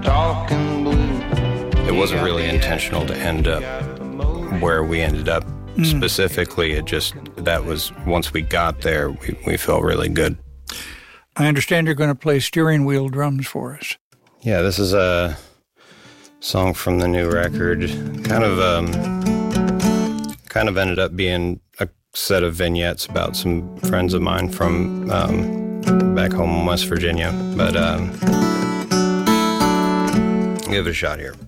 talking blue. It wasn't really intentional to end up where we ended up specifically. It just, that was, once we got there, we felt really good. I understand you're going to play steering wheel drums for us. Yeah, this is a song from the new record. Kind of ended up being a set of vignettes about some friends of mine from back home in West Virginia. But give it a shot here.